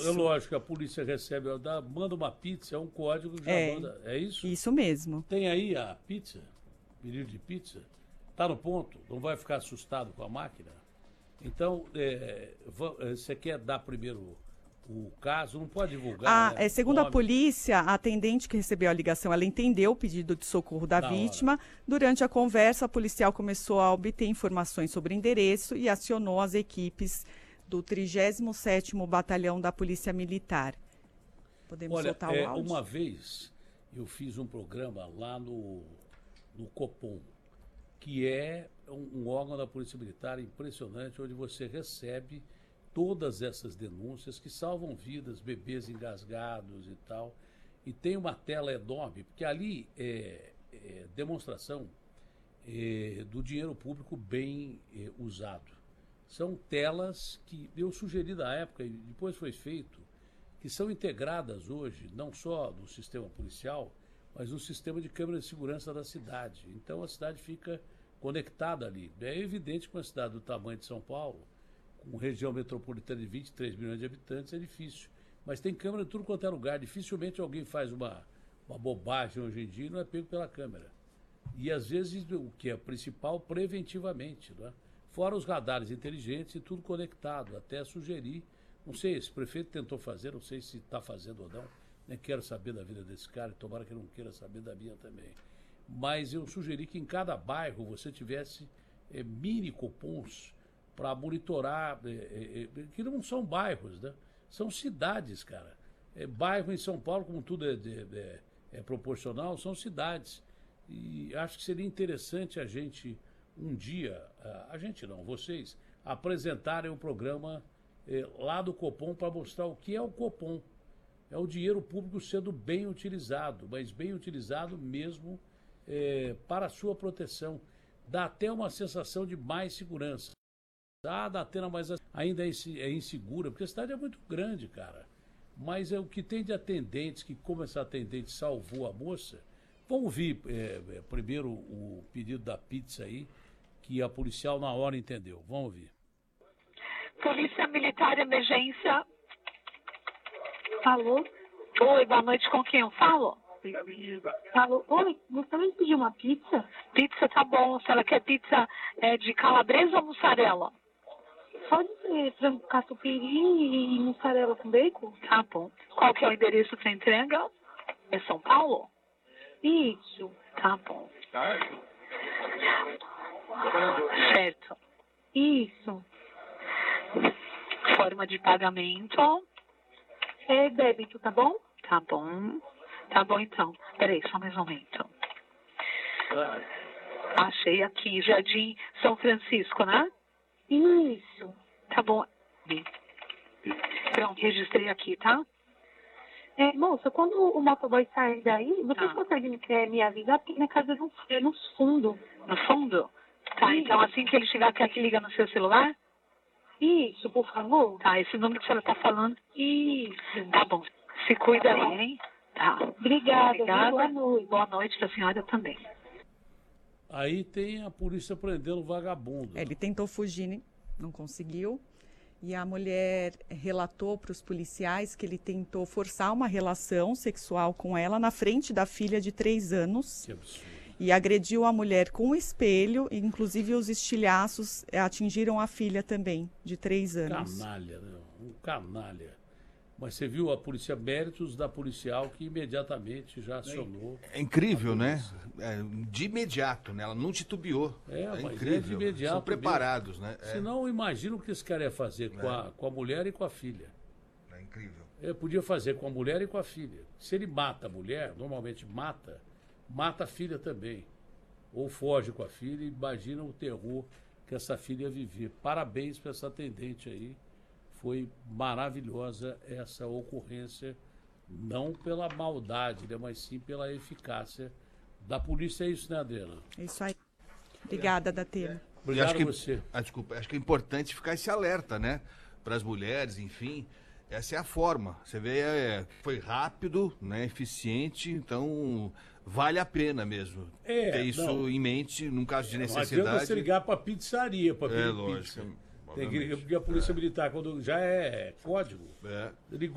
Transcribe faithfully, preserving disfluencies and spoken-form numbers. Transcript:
é lógico, a polícia recebe, ela dá, manda uma pizza, é um código que já É. manda. É isso? Isso mesmo. Tem aí a pizza? Pedido de pizza? Tá no ponto? Não vai ficar assustado com a máquina? Então, é, va- é, você quer dar primeiro o caso? Não pode divulgar, Ah, né? é, segundo a Nome. polícia, a atendente que recebeu a ligação, ela entendeu o pedido de socorro da Da vítima. Durante a conversa, a policial começou a obter informações sobre o endereço e acionou as equipes do trigésimo sétimo Batalhão da Polícia Militar. Podemos Olha, soltar o é, áudio? uma vez eu fiz um programa lá no, no Copom, que é um, um órgão da Polícia Militar impressionante, onde você recebe todas essas denúncias que salvam vidas, bebês engasgados e tal. E tem uma tela enorme, porque ali é, é demonstração é, do dinheiro público bem é, usado. São telas que eu sugeri da época, e depois foi feito, que são integradas hoje, não só no sistema policial, mas no sistema de câmera de segurança da cidade. Então a cidade fica conectada ali. É evidente que uma cidade do tamanho de São Paulo, com região metropolitana de vinte e três milhões de habitantes, é difícil. Mas tem câmera em tudo quanto é lugar. Dificilmente alguém faz uma, uma bobagem hoje em dia e não é pego pela câmera. E às vezes o que é principal, preventivamente, não é? Fora os radares inteligentes e tudo conectado, até sugerir. Não sei, esse prefeito tentou fazer, não sei se está fazendo ou não. Nem quero saber da vida desse cara, e tomara que não queira saber da minha também. Mas eu sugeri que em cada bairro você tivesse é, mini copons para monitorar, é, é, é, que não são bairros, né? São cidades, cara. É, bairro em São Paulo, como tudo é, é, é proporcional, são cidades. E acho que seria interessante a gente, um dia, a gente não, vocês, apresentarem o programa eh, lá do Copom para mostrar o que é o Copom. É o dinheiro público sendo bem utilizado, mas bem utilizado mesmo eh, para a sua proteção. Dá até uma sensação de mais segurança. Ah, dá até, mas ainda é inse- é insegura, porque a cidade é muito grande, cara. Mas é o que tem de atendentes, que como essa atendente salvou a moça. Vamos ouvir eh, eh, primeiro o pedido da pizza aí, que a policial na hora entendeu. Vamos ouvir. Polícia Militar, emergência. Alô? Oi, boa noite, com quem eu falo? Alô? Oi, gostaria de pedir uma pizza? Pizza, tá bom. Se ela quer pizza é, de calabresa ou mussarela? Pode ser frango catupiry e mussarela com bacon? Tá bom. Qual que é o endereço para entrega? É São Paulo? Isso. Tá bom. Certo. Isso. Forma de pagamento. É débito, tá bom? Tá bom. Tá bom, então. Peraí, só mais um momento. Achei aqui, Jardim São Francisco, né? Isso. Tá bom. Pronto, registrei aqui, tá? É, moça, quando o motoboy sair daí, você Tá. consegue é, me avisar? Porque minha casa é no, é no fundo. No fundo? Tá, Sim. então assim que ele chegar, quer que liga no seu celular? Isso, por favor. Tá, esse número que a senhora tá falando. Isso. Tá bom. Se cuida aí, hein? Tá. Obrigada, Obrigada. viu? Boa noite. Boa noite pra senhora também. Aí tem a polícia prendendo o vagabundo. É, ele tentou fugir, né? Não conseguiu. E a mulher relatou para os policiais que ele tentou forçar uma relação sexual com ela na frente da filha de três anos. Que absurdo. E agrediu a mulher com um espelho, e inclusive os estilhaços eh, atingiram a filha também, de três anos. Canalha, né? Um canalha. Mas você viu a polícia, méritos da policial que imediatamente já acionou. É incrível, né? É, de imediato, né? Ela não titubeou. É, É, mas é incrível. de imediato São preparados, né? É, Senão, imagina o que esse cara ia fazer com, a, com a mulher e com a filha. é incrível. Ele podia fazer com a mulher e com a filha. Se ele mata a mulher, normalmente mata, mata a filha também. Ou foge com a filha, imagina o terror que essa filha ia viver. Parabéns para essa atendente aí. Foi maravilhosa essa ocorrência, não pela maldade, né, mas sim pela eficácia da polícia. É isso, né, Adriana? É isso aí. Obrigada, Datena. Obrigado acho que, a você. Ah, desculpa, acho que é importante ficar esse alerta, né? Para as mulheres, enfim. Essa é a forma. Você vê, é, foi rápido, né? Eficiente, então vale a pena mesmo É, ter isso não. em mente num caso de Não adianta necessidade. você ligar para a pizzaria para É pedir lógico. pizza. Tem que, obviamente. porque a polícia militar, quando já é código, É. ligou.